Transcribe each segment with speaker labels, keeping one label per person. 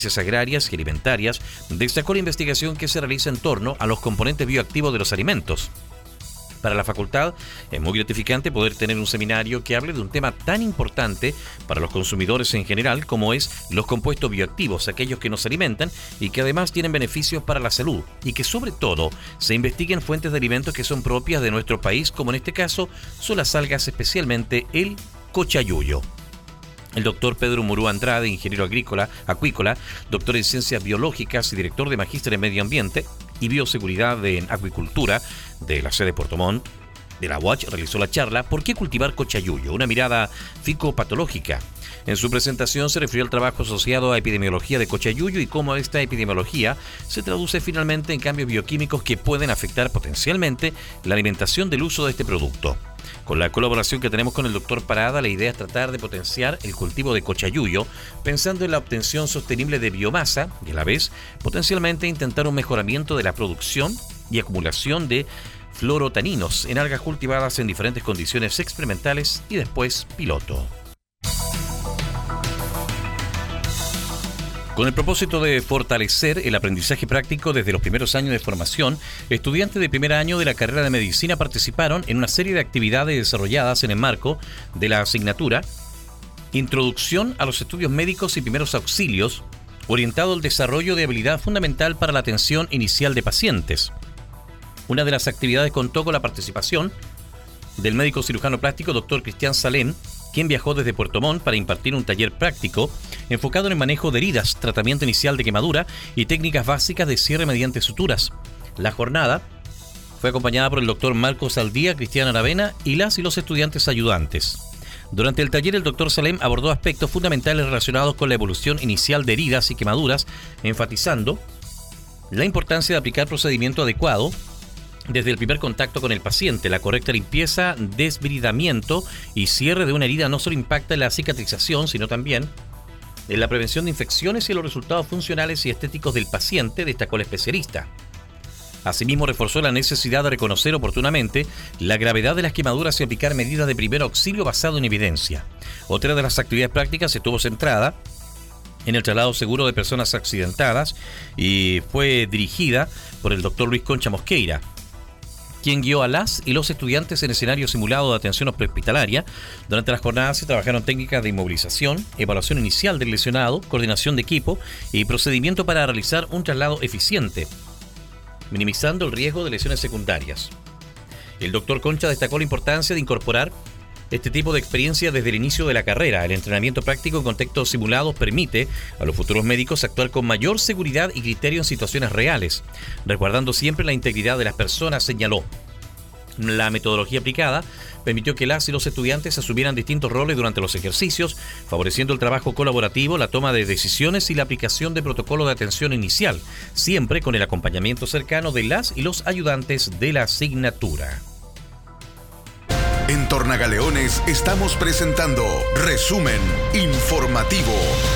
Speaker 1: agrarias y alimentarias, destacó la investigación que se realiza en torno a los componentes bioactivos de los alimentos. Para la facultad es muy gratificante poder tener un seminario que hable de un tema tan importante para los consumidores en general como es los compuestos bioactivos, aquellos que nos alimentan y que además tienen beneficios para la salud, y que sobre todo se investiguen fuentes de alimentos que son propias de nuestro país, como en este caso son las algas, especialmente el cochayuyo. El doctor Pedro Murú Andrade, ingeniero acuícola, doctor en ciencias biológicas y director de magíster en medio ambiente y bioseguridad en acuicultura de la sede Puerto Montt de la UACH, realizó la charla ¿Por qué cultivar cochayuyo? Una mirada fitopatológica. En su presentación se refirió al trabajo asociado a epidemiología de cochayuyo y cómo esta epidemiología se traduce finalmente en cambios bioquímicos que pueden afectar potencialmente la alimentación del uso de este producto. Con la colaboración que tenemos con el doctor Parada, la idea es tratar de potenciar el cultivo de cochayuyo, pensando en la obtención sostenible de biomasa y a la vez potencialmente intentar un mejoramiento de la producción y acumulación de fluorotaninos en algas cultivadas en diferentes condiciones experimentales y después piloto. Con el propósito de fortalecer el aprendizaje práctico desde los primeros años de formación, estudiantes de primer año de la carrera de medicina participaron en una serie de actividades desarrolladas en el marco de la asignatura Introducción a los estudios médicos y primeros auxilios, orientado al desarrollo de habilidad fundamental para la atención inicial de pacientes. Una de las actividades contó con la participación del médico cirujano plástico Dr. Cristian Salem, quien viajó desde Puerto Montt para impartir un taller práctico enfocado en el manejo de heridas, tratamiento inicial de quemadura y técnicas básicas de cierre mediante suturas. La jornada fue acompañada por el doctor Marcos Aldía, Cristian Aravena y las y los estudiantes ayudantes. Durante el taller, el doctor Salem abordó aspectos fundamentales relacionados con la evolución inicial de heridas y quemaduras, enfatizando la importancia de aplicar procedimiento adecuado desde el primer contacto con el paciente. La correcta limpieza, desbridamiento y cierre de una herida no solo impacta en la cicatrización, sino también en la prevención de infecciones y en los resultados funcionales y estéticos del paciente, destacó el especialista. Asimismo, reforzó la necesidad de reconocer oportunamente la gravedad de las quemaduras y aplicar medidas de primer auxilio basado en evidencia. Otra de las actividades prácticas estuvo centrada en el traslado seguro de personas accidentadas y fue dirigida por el doctor Luis Concha Mosqueira, quien guió a las y los estudiantes en escenario simulado de atención prehospitalaria. Durante las jornadas se trabajaron técnicas de inmovilización, evaluación inicial del lesionado, coordinación de equipo y procedimiento para realizar un traslado eficiente, minimizando el riesgo de lesiones secundarias. El doctor Concha destacó la importancia de incorporar este tipo de experiencia desde el inicio de la carrera. El entrenamiento práctico en contextos simulados permite a los futuros médicos actuar con mayor seguridad y criterio en situaciones reales, resguardando siempre la integridad de las personas, señaló. La metodología aplicada permitió que las y los estudiantes asumieran distintos roles durante los ejercicios, favoreciendo el trabajo colaborativo, la toma de decisiones y la aplicación de protocolos de atención inicial, siempre con el acompañamiento cercano de las y los ayudantes de la asignatura.
Speaker 2: En Tornagaleones estamos presentando Resumen Informativo.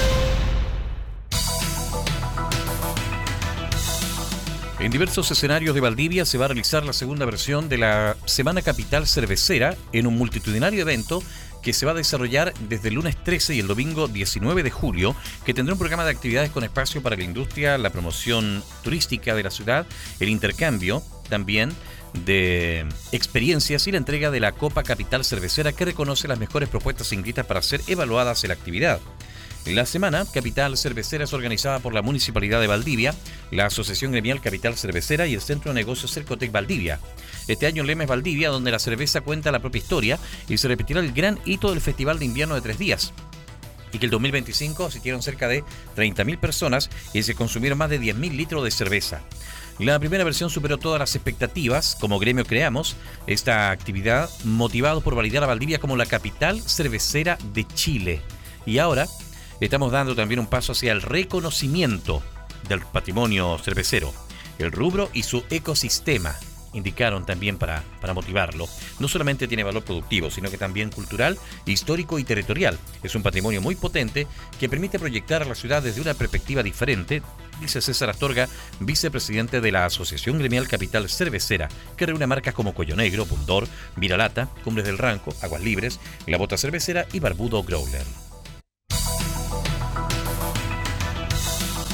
Speaker 1: En diversos escenarios de Valdivia se va a realizar la segunda versión de la Semana Capital Cervecera en un multitudinario evento que se va a desarrollar desde el lunes 13 y el domingo 19 de julio, que tendrá un programa de actividades con espacio para la industria, la promoción turística de la ciudad, el intercambio también de experiencias y la entrega de la Copa Capital Cervecera, que reconoce las mejores propuestas inscritas para ser evaluadas en la actividad. La Semana Capital Cervecera es organizada por la Municipalidad de Valdivia, la Asociación Gremial Capital Cervecera y el Centro de Negocios Cercotec Valdivia. Este año el lema es Valdivia, donde la cerveza cuenta la propia historia, y se repetirá el gran hito del Festival de Invierno de 3 días. Y que el 2025 asistieron cerca de 30.000 personas y se consumieron más de 10.000 litros de cerveza. La primera versión superó todas las expectativas. Como gremio creamos esta actividad motivado por validar a Valdivia como la capital cervecera de Chile. Y ahora estamos dando también un paso hacia el reconocimiento del patrimonio cervecero, el rubro y su ecosistema, indicaron también para motivarlo. No solamente tiene valor productivo, sino que también cultural, histórico y territorial. Es un patrimonio muy potente que permite proyectar a la ciudad desde una perspectiva diferente, dice César Astorga, vicepresidente de la Asociación Gremial Capital Cervecera, que reúne marcas como Cuello Negro, Bundor, Viralata, Cumbres del Ranco, Aguas Libres, La Bota Cervecera y Barbudo Growler.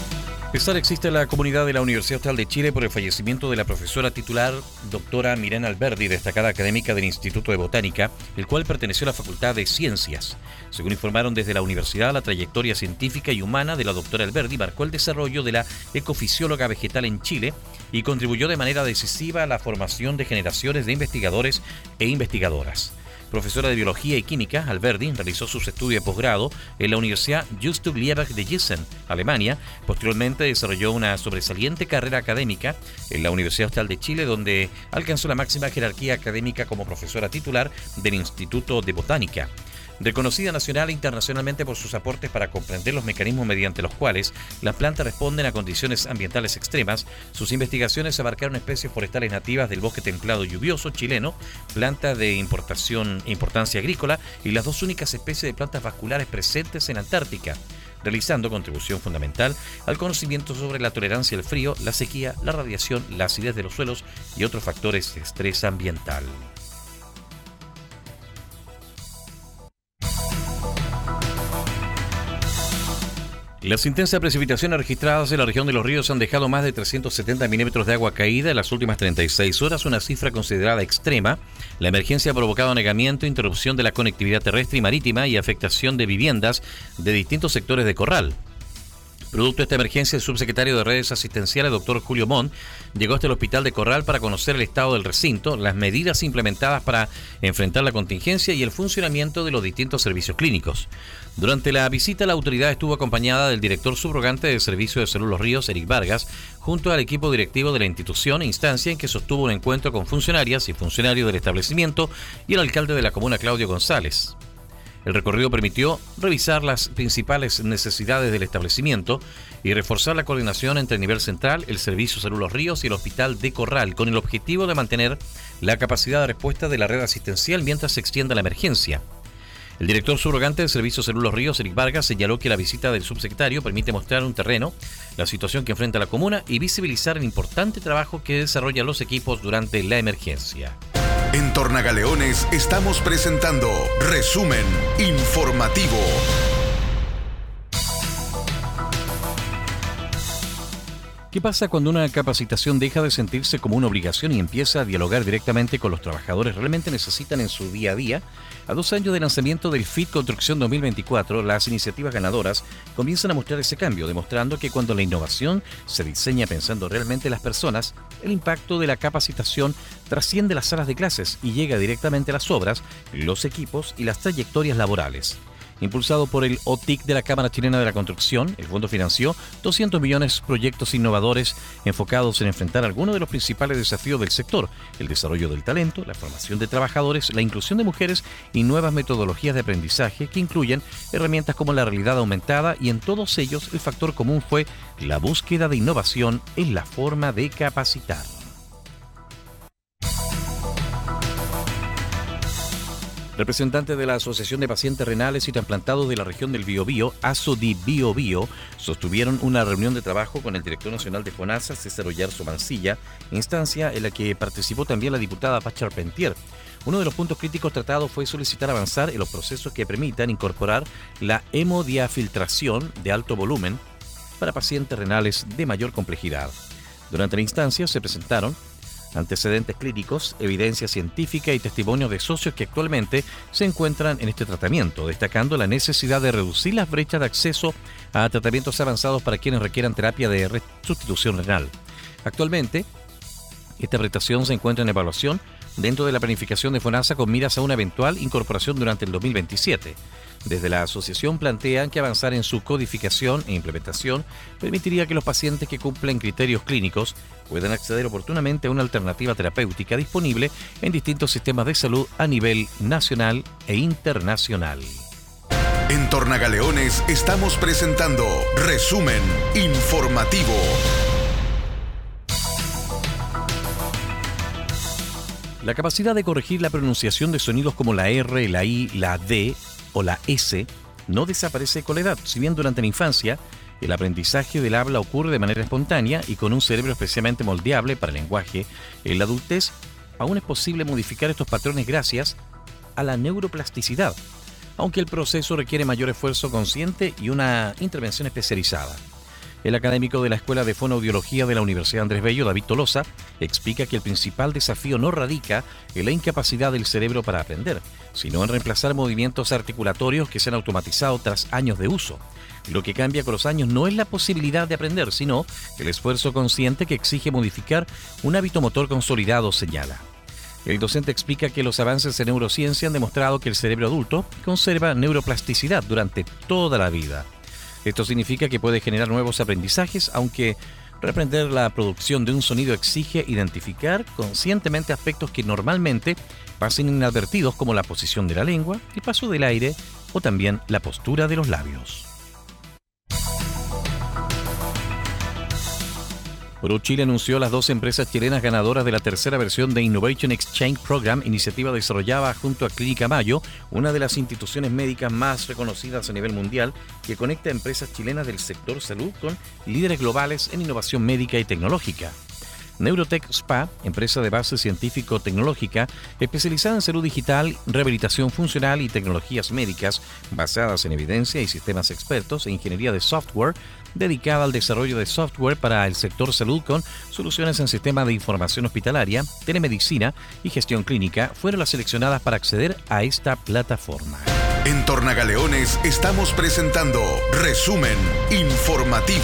Speaker 1: Pesar existe en la comunidad de la Universidad Austral de Chile por el fallecimiento de la profesora titular doctora Mirena Alberdi, destacada académica del Instituto de Botánica, el cual perteneció a la Facultad de Ciencias. Según informaron desde la universidad, la trayectoria científica y humana de la doctora Alberdi marcó el desarrollo de la ecofisióloga vegetal en Chile y contribuyó de manera decisiva a la formación de generaciones de investigadores e investigadoras. Profesora de Biología y Química, Alberdi realizó sus estudios de posgrado en la Universidad Justus Liebig de Gießen, Alemania. Posteriormente desarrolló una sobresaliente carrera académica en la Universidad Austral de Chile, donde alcanzó la máxima jerarquía académica como profesora titular del Instituto de Botánica. Reconocida nacional e internacionalmente por sus aportes para comprender los mecanismos mediante los cuales las plantas responden a condiciones ambientales extremas, sus investigaciones abarcaron especies forestales nativas del bosque templado lluvioso chileno, plantas de importancia agrícola y las dos únicas especies de plantas vasculares presentes en Antártica, realizando contribución fundamental al conocimiento sobre la tolerancia al frío, la sequía, la radiación, la acidez de los suelos y otros factores de estrés ambiental. Las intensas precipitaciones registradas en la región de Los Ríos han dejado más de 370 milímetros de agua caída en las últimas 36 horas, una cifra considerada extrema. La emergencia ha provocado anegamiento, interrupción de la conectividad terrestre y marítima y afectación de viviendas de distintos sectores de Corral. Producto de esta emergencia, el subsecretario de Redes Asistenciales, doctor Julio Montt, llegó hasta el hospital de Corral para conocer el estado del recinto, las medidas implementadas para enfrentar la contingencia y el funcionamiento de los distintos servicios clínicos. Durante la visita, la autoridad estuvo acompañada del director subrogante del Servicio de Salud Los Ríos, Eric Vargas, junto al equipo directivo de la institución, instancia en que sostuvo un encuentro con funcionarias y funcionarios del establecimiento y el alcalde de la comuna, Claudio González. El recorrido permitió revisar las principales necesidades del establecimiento y reforzar la coordinación entre el nivel central, el Servicio de Salud Los Ríos y el Hospital de Corral, con el objetivo de mantener la capacidad de respuesta de la red asistencial mientras se extienda la emergencia. El director subrogante del Servicio de Salud Los Ríos, Eric Vargas, señaló que la visita del subsecretario permite mostrar un terreno, la situación que enfrenta la comuna y visibilizar el importante trabajo que desarrollan los equipos durante la emergencia.
Speaker 2: En Tornagaleones estamos presentando Resumen Informativo.
Speaker 1: ¿Qué pasa cuando una capacitación deja de sentirse como una obligación y empieza a dialogar directamente con los trabajadores realmente necesitan en su día a día? A 2 años del lanzamiento del FIT Construcción 2024, las iniciativas ganadoras comienzan a mostrar ese cambio, demostrando que cuando la innovación se diseña pensando realmente en las personas, el impacto de la capacitación trasciende las salas de clases y llega directamente a las obras, los equipos y las trayectorias laborales. Impulsado por el OTIC de la Cámara Chilena de la Construcción, el fondo financió 200 millones proyectos innovadores enfocados en enfrentar algunos de los principales desafíos del sector: el desarrollo del talento, la formación de trabajadores, la inclusión de mujeres y nuevas metodologías de aprendizaje que incluyen herramientas como la realidad aumentada, y en todos ellos el factor común fue la búsqueda de innovación en la forma de capacitar. Representantes de la Asociación de Pacientes Renales y Trasplantados de la región del Biobío, ASODI Biobío, sostuvieron una reunión de trabajo con el director nacional de FONASA, César Oyarzo Mancilla, instancia en la que participó también la diputada Paz Charpentier. Uno de los puntos críticos tratados fue solicitar avanzar en los procesos que permitan incorporar la hemodiafiltración de alto volumen para pacientes renales de mayor complejidad. Durante la instancia se presentaron antecedentes clínicos, evidencia científica y testimonios de socios que actualmente se encuentran en este tratamiento, destacando la necesidad de reducir las brechas de acceso a tratamientos avanzados para quienes requieran terapia de sustitución renal. Actualmente, esta prestación se encuentra en evaluación dentro de la planificación de FONASA con miras a una eventual incorporación durante el 2027. Desde la asociación plantean que avanzar en su codificación e implementación permitiría que los pacientes que cumplen criterios clínicos puedan acceder oportunamente a una alternativa terapéutica disponible en distintos sistemas de salud a nivel nacional e internacional.
Speaker 2: En Tornagaleones estamos presentando Resumen Informativo.
Speaker 1: La capacidad de corregir la pronunciación de sonidos como la R, la I, la D o la S no desaparece con la edad. Si bien durante la infancia el aprendizaje del habla ocurre de manera espontánea y con un cerebro especialmente moldeable para el lenguaje, en la adultez aún es posible modificar estos patrones gracias a la neuroplasticidad, aunque el proceso requiere mayor esfuerzo consciente y una intervención especializada. El académico de la Escuela de Fonoaudiología de la Universidad Andrés Bello, David Tolosa, explica que el principal desafío no radica en la incapacidad del cerebro para aprender, sino en reemplazar movimientos articulatorios que se han automatizado tras años de uso. Lo que cambia con los años no es la posibilidad de aprender, sino el esfuerzo consciente que exige modificar un hábito motor consolidado, señala. El docente explica que los avances en neurociencia han demostrado que el cerebro adulto conserva neuroplasticidad durante toda la vida. Esto significa que puede generar nuevos aprendizajes, aunque reaprender la producción de un sonido exige identificar conscientemente aspectos que normalmente pasen inadvertidos, como la posición de la lengua, el paso del aire o también la postura de los labios. ProChile anunció las 2 empresas chilenas ganadoras de la tercera versión de Innovation Exchange Program, iniciativa desarrollada junto a Clínica Mayo, una de las instituciones médicas más reconocidas a nivel mundial, que conecta a empresas chilenas del sector salud con líderes globales en innovación médica y tecnológica. Neurotech Spa, empresa de base científico-tecnológica especializada en salud digital, rehabilitación funcional y tecnologías médicas basadas en evidencia y sistemas expertos e ingeniería de software, dedicada al desarrollo de software para el sector salud con soluciones en sistemas de información hospitalaria, telemedicina y gestión clínica, fueron las seleccionadas para acceder a esta plataforma.
Speaker 2: En Tornagaleones estamos presentando Resumen Informativo.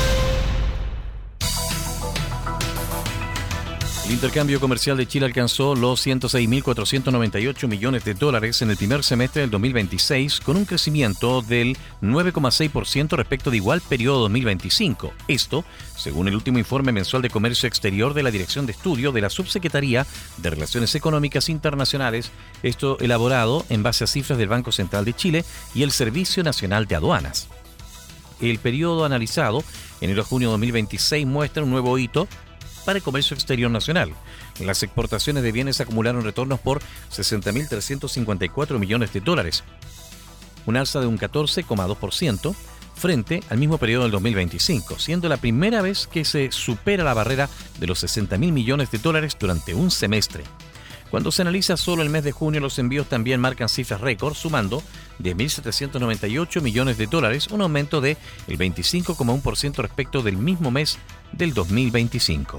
Speaker 1: El intercambio comercial de Chile alcanzó los $106.498 millones en el primer semestre del 2026, con un crecimiento del 9,6% respecto de igual periodo 2025. Esto, según el último informe mensual de comercio exterior de la Dirección de Estudio de la Subsecretaría de Relaciones Económicas Internacionales, esto elaborado en base a cifras del Banco Central de Chile y el Servicio Nacional de Aduanas. El periodo analizado, enero-junio 2026, muestra un nuevo hito para el comercio exterior nacional. Las exportaciones de bienes acumularon retornos por $60.354 millones, un alza de un 14,2% frente al mismo periodo del 2025, siendo la primera vez que se supera la barrera de los $60.000 millones durante un semestre. Cuando se analiza solo el mes de junio, los envíos también marcan cifras récord, sumando $10.798 millones, un aumento de el 25,1% respecto del mismo mes del 2025.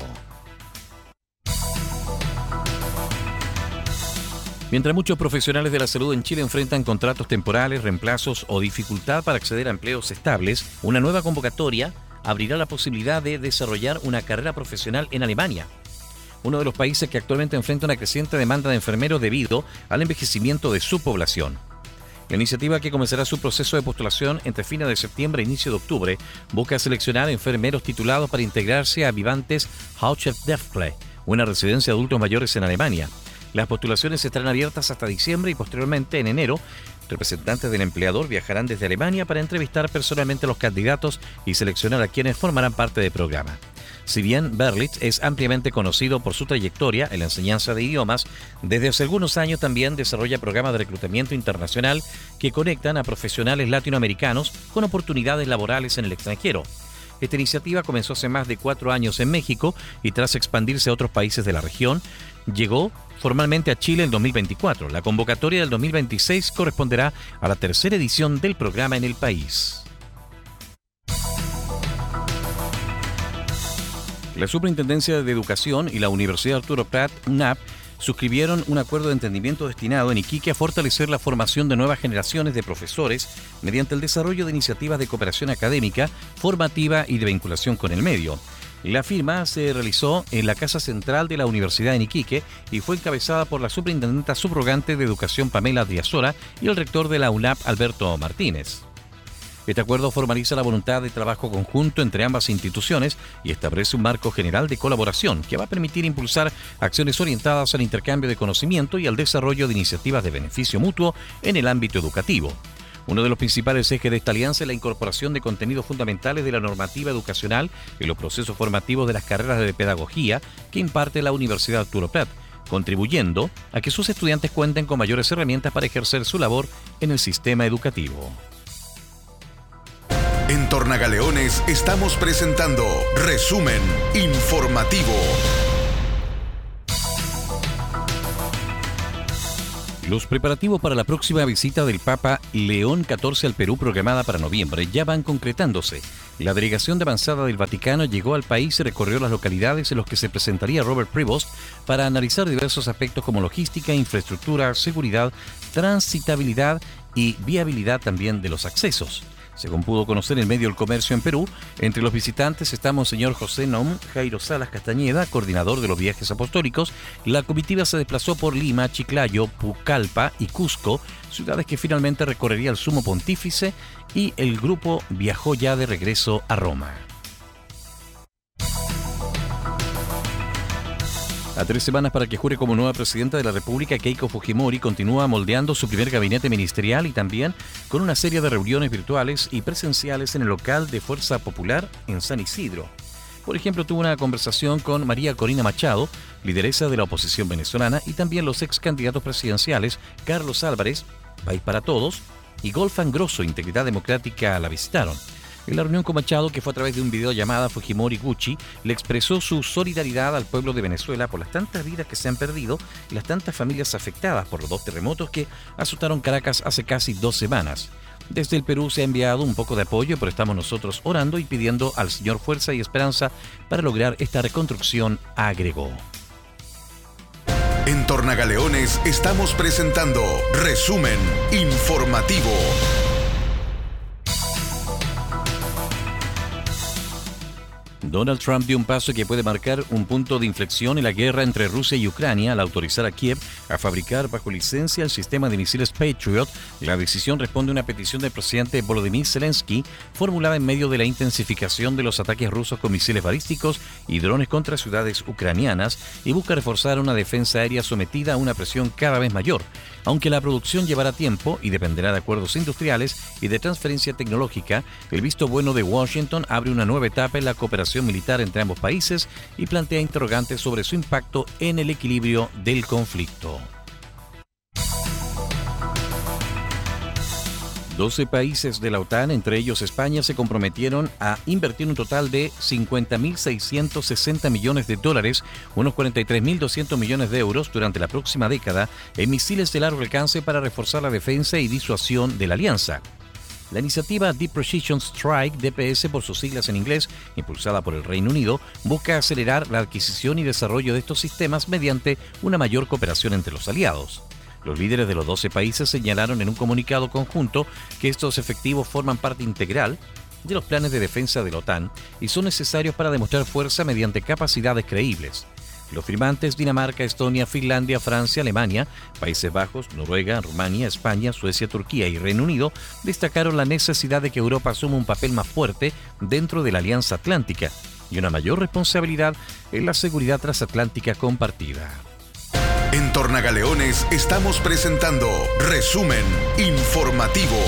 Speaker 1: Mientras muchos profesionales de la salud en Chile enfrentan contratos temporales, reemplazos o dificultad para acceder a empleos estables, una nueva convocatoria abrirá la posibilidad de desarrollar una carrera profesional en Alemania, uno de los países que actualmente enfrenta una creciente demanda de enfermeros debido al envejecimiento de su población. La iniciativa, que comenzará su proceso de postulación entre fines de septiembre e inicio de octubre, busca seleccionar enfermeros titulados para integrarse a Vivantes Hauptschule, una residencia de adultos mayores en Alemania. Las postulaciones estarán abiertas hasta diciembre y posteriormente, en enero, representantes del empleador viajarán desde Alemania para entrevistar personalmente a los candidatos y seleccionar a quienes formarán parte del programa. Si bien Berlitz es ampliamente conocido por su trayectoria en la enseñanza de idiomas, desde hace algunos años también desarrolla programas de reclutamiento internacional que conectan a profesionales latinoamericanos con oportunidades laborales en el extranjero. Esta iniciativa comenzó hace más de 4 años en México y, tras expandirse a otros países de la región, llegó formalmente a Chile en 2024. La convocatoria del 2026 corresponderá a la tercera edición del programa en el país. La Superintendencia de Educación y la Universidad Arturo Prat, UNAP, suscribieron un acuerdo de entendimiento destinado en Iquique a fortalecer la formación de nuevas generaciones de profesores mediante el desarrollo de iniciativas de cooperación académica, formativa y de vinculación con el medio. La firma se realizó en la Casa Central de la Universidad en Iquique y fue encabezada por la superintendenta subrogante de Educación, Pamela Driasora, y el rector de la UNAP, Alberto Martínez. Este acuerdo formaliza la voluntad de trabajo conjunto entre ambas instituciones y establece un marco general de colaboración que va a permitir impulsar acciones orientadas al intercambio de conocimiento y al desarrollo de iniciativas de beneficio mutuo en el ámbito educativo. Uno de los principales ejes de esta alianza es la incorporación de contenidos fundamentales de la normativa educacional en los procesos formativos de las carreras de pedagogía que imparte la Universidad Arturo Prat, contribuyendo a que sus estudiantes cuenten con mayores herramientas para ejercer su labor en el sistema educativo.
Speaker 2: En Tornagaleones estamos presentando Resumen Informativo.
Speaker 1: Los preparativos para la próxima visita del Papa León XIV al Perú, programada para noviembre, ya van concretándose. La delegación de avanzada del Vaticano llegó al país y recorrió las localidades en las que se presentaría Robert Prevost para analizar diversos aspectos como logística, infraestructura, seguridad, transitabilidad y viabilidad también de los accesos. Según pudo conocer el medio El Comercio en Perú, entre los visitantes está Monseñor José Naum Jairo Salas Castañeda, coordinador de los viajes apostólicos. La comitiva se desplazó por Lima, Chiclayo, Pucallpa y Cusco, ciudades que finalmente recorrería el Sumo Pontífice, y el grupo viajó ya de regreso a Roma. A 3 semanas para que jure como nueva presidenta de la República, Keiko Fujimori continúa moldeando su primer gabinete ministerial y también con una serie de reuniones virtuales y presenciales en el local de Fuerza Popular en San Isidro. Por ejemplo, tuvo una conversación con María Corina Machado, lideresa de la oposición venezolana, y también los ex candidatos presidenciales Carlos Álvarez, País para Todos, y Golfan Grosso, Integridad Democrática, la visitaron. En la reunión con Machado, que fue a través de un videollamada, Fujimori Gucci le expresó su solidaridad al pueblo de Venezuela por las tantas vidas que se han perdido y las tantas familias afectadas por los 2 terremotos que azotaron Caracas hace casi 2 semanas. Desde el Perú se ha enviado un poco de apoyo, pero estamos nosotros orando y pidiendo al Señor fuerza y esperanza para lograr esta reconstrucción, agregó.
Speaker 2: En Tornagaleones estamos presentando Resumen Informativo.
Speaker 1: Donald Trump dio un paso que puede marcar un punto de inflexión en la guerra entre Rusia y Ucrania al autorizar a Kiev a fabricar bajo licencia el sistema de misiles Patriot. La decisión responde a una petición del presidente Volodymyr Zelensky formulada en medio de la intensificación de los ataques rusos con misiles balísticos y drones contra ciudades ucranianas y busca reforzar una defensa aérea sometida a una presión cada vez mayor. Aunque la producción llevará tiempo y dependerá de acuerdos industriales y de transferencia tecnológica, el visto bueno de Washington abre una nueva etapa en la cooperación militar entre ambos países y plantea interrogantes sobre su impacto en el equilibrio del conflicto. 12 países de la OTAN, entre ellos España, se comprometieron a invertir un total de 50.660 millones de dólares, unos 43.200 millones de euros, durante la próxima década en misiles de largo alcance para reforzar la defensa y disuasión de la alianza. La iniciativa Deep Precision Strike, DPS por sus siglas en inglés, impulsada por el Reino Unido, busca acelerar la adquisición y desarrollo de estos sistemas mediante una mayor cooperación entre los aliados. Los líderes de los 12 países señalaron en un comunicado conjunto que estos efectivos forman parte integral de los planes de defensa de la OTAN y son necesarios para demostrar fuerza mediante capacidades creíbles. Los firmantes Dinamarca, Estonia, Finlandia, Francia, Alemania, Países Bajos, Noruega, Rumania, España, Suecia, Turquía y Reino Unido destacaron la necesidad de que Europa asuma un papel más fuerte dentro de la Alianza Atlántica y una mayor responsabilidad en la seguridad transatlántica compartida.
Speaker 2: En Tornagaleones estamos presentando Resumen Informativo.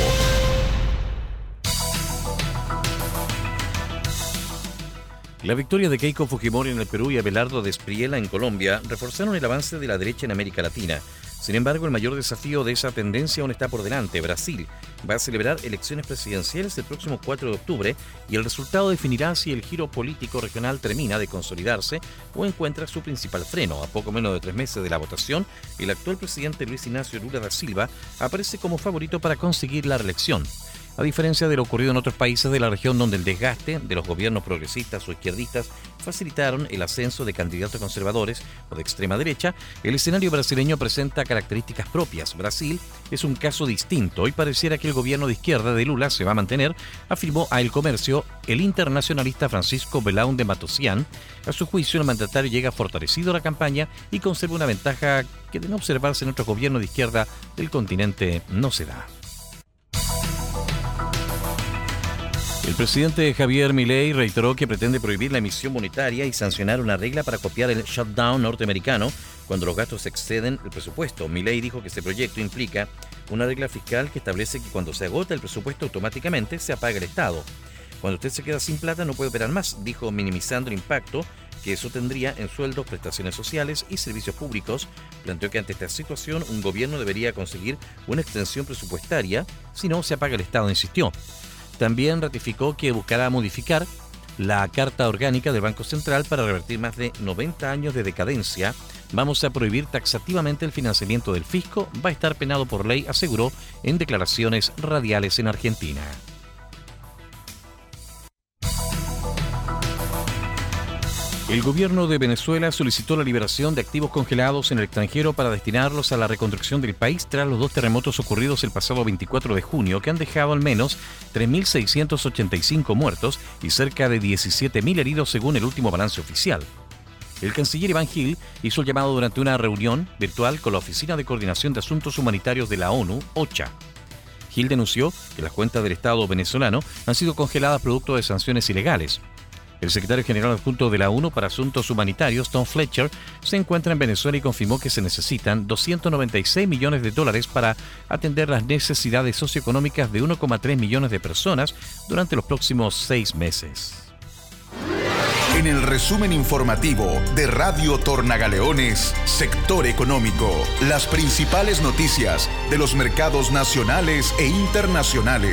Speaker 1: La victoria de Keiko Fujimori en el Perú y Abelardo Despriela en Colombia reforzaron el avance de la derecha en América Latina. Sin embargo, el mayor desafío de esa tendencia aún está por delante. Brasil va a celebrar elecciones presidenciales el próximo 4 de octubre y el resultado definirá si el giro político regional termina de consolidarse o encuentra su principal freno. A poco menos de 3 meses de la votación, el actual presidente Luis Ignacio Lula da Silva aparece como favorito para conseguir la reelección. A diferencia de lo ocurrido en otros países de la región donde el desgaste de los gobiernos progresistas o izquierdistas facilitaron el ascenso de candidatos conservadores o de extrema derecha, el escenario brasileño presenta características propias. Brasil es un caso distinto. Hoy pareciera que el gobierno de izquierda de Lula se va a mantener, afirmó a El Comercio el internacionalista Francisco Belaúnde Matosian. A su juicio, el mandatario llega fortalecido a la campaña y conserva una ventaja que, de no observarse en otros gobiernos de izquierda del continente, no se da. El presidente Javier Milei reiteró que pretende prohibir la emisión monetaria y sancionar una regla para copiar el shutdown norteamericano cuando los gastos exceden el presupuesto. Milei dijo que este proyecto implica una regla fiscal que establece que cuando se agota el presupuesto automáticamente se apaga el Estado. Cuando usted se queda sin plata no puede operar más, dijo, minimizando el impacto que eso tendría en sueldos, prestaciones sociales y servicios públicos. Planteó que ante esta situación un gobierno debería conseguir una extensión presupuestaria, si no se apaga el Estado, insistió. También ratificó que buscará modificar la Carta Orgánica del Banco Central para revertir más de 90 años de decadencia vamos a prohibir taxativamente el financiamiento del fisco, va a estar penado por ley, aseguró en declaraciones radiales en Argentina. El gobierno de Venezuela solicitó la liberación de activos congelados en el extranjero para destinarlos a la reconstrucción del país tras los 2 terremotos ocurridos el pasado 24 de junio que han dejado al menos 3.685 muertos y cerca de 17.000 heridos según el último balance oficial. El canciller Iván Gil hizo el llamado durante una reunión virtual con la Oficina de Coordinación de Asuntos Humanitarios de la ONU, OCHA. Gil denunció que las cuentas del Estado venezolano han sido congeladas producto de sanciones ilegales. El secretario general adjunto de la ONU para Asuntos Humanitarios, Tom Fletcher, se encuentra en Venezuela y confirmó que se necesitan $296 millones para atender las necesidades socioeconómicas de 1,3 millones de personas durante los próximos 6 meses.
Speaker 2: En el resumen informativo de Radio Tornagaleones, Sector Económico, las principales noticias de los mercados nacionales e internacionales.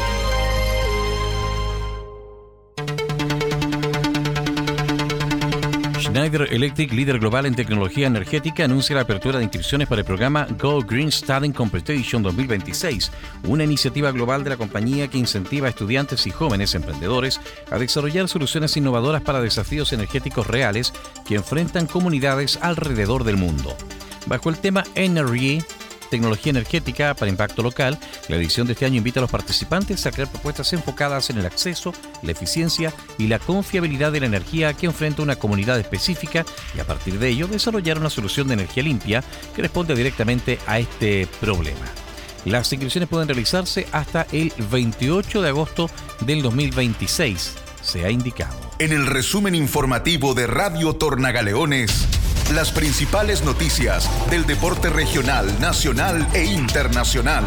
Speaker 1: Schneider Electric, líder global en tecnología energética, anuncia la apertura de inscripciones para el programa Go Green Studying Competition 2026, una iniciativa global de la compañía que incentiva a estudiantes y jóvenes emprendedores a desarrollar soluciones innovadoras para desafíos energéticos reales que enfrentan comunidades alrededor del mundo. Bajo el tema NRE, tecnología energética para impacto local, la edición de este año invita a los participantes a crear propuestas enfocadas en el acceso, la eficiencia y la confiabilidad de la energía que enfrenta una comunidad específica y a partir de ello desarrollar una solución de energía limpia que responde directamente a este problema. Las inscripciones pueden realizarse hasta el 28 de agosto del 2026, se ha indicado.
Speaker 2: En el resumen informativo de Radio Tornagaleones, las principales noticias del deporte regional, nacional e internacional.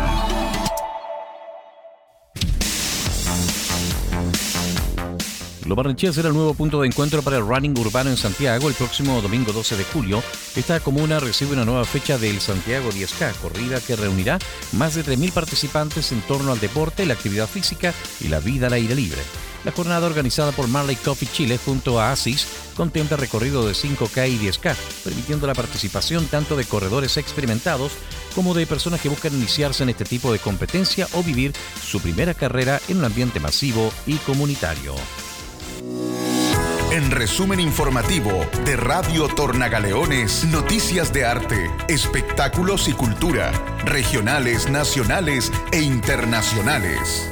Speaker 1: Lo Barnechea será el nuevo punto de encuentro para el running urbano en Santiago el próximo domingo 12 de julio. Esta comuna recibe una nueva fecha del Santiago 10K, corrida que reunirá más de 3.000 participantes en torno al deporte, la actividad física y la vida al aire libre. La jornada organizada por Marley Coffee Chile junto a ASIS contempla recorrido de 5K y 10K, permitiendo la participación tanto de corredores experimentados como de personas que buscan iniciarse en este tipo de competencia o vivir su primera carrera en un ambiente masivo y comunitario.
Speaker 2: En resumen informativo de Radio Tornagaleones, noticias de arte, espectáculos y cultura, regionales, nacionales e internacionales.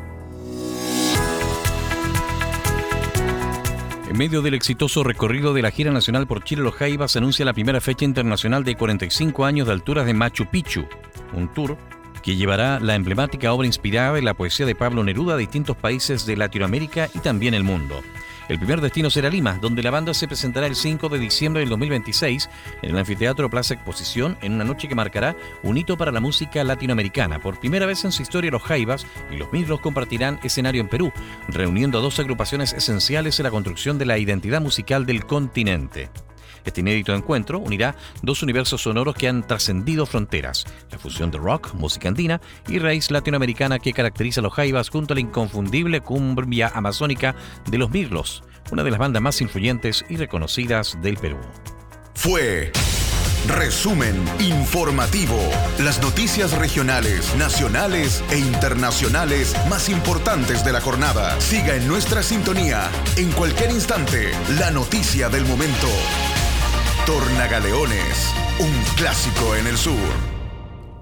Speaker 1: En medio del exitoso recorrido de la gira nacional por Chile, Los Jaivas anuncia la primera fecha internacional de 45 años de alturas de Machu Picchu, un tour que llevará la emblemática obra inspirada en la poesía de Pablo Neruda a distintos países de Latinoamérica y también el mundo. El primer destino será Lima, donde la banda se presentará el 5 de diciembre del 2026 en el Anfiteatro Plaza Exposición en una noche que marcará un hito para la música latinoamericana. Por primera vez en su historia, Los Jaivas y Los Mirlos compartirán escenario en Perú, reuniendo a dos agrupaciones esenciales en la construcción de la identidad musical del continente. Este inédito encuentro unirá dos universos sonoros que han trascendido fronteras, la fusión de rock, música andina y raíz latinoamericana que caracteriza a Los Jaivas junto a la inconfundible cumbia amazónica de Los Mirlos, una de las bandas más influyentes y reconocidas del Perú.
Speaker 2: Fue Resumen Informativo, las noticias regionales, nacionales e internacionales más importantes de la jornada. Siga en nuestra sintonía, en cualquier instante, la noticia del momento. Tornagaleones, un clásico en el sur.